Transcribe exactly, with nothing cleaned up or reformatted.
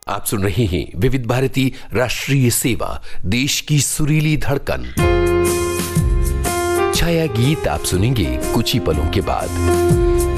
आप सुन रहे हैं विविध भारती राष्ट्रीय सेवा, देश की सुरीली धड़कन। छाया गीत आप सुनेंगे कुछ ही पलों के बाद।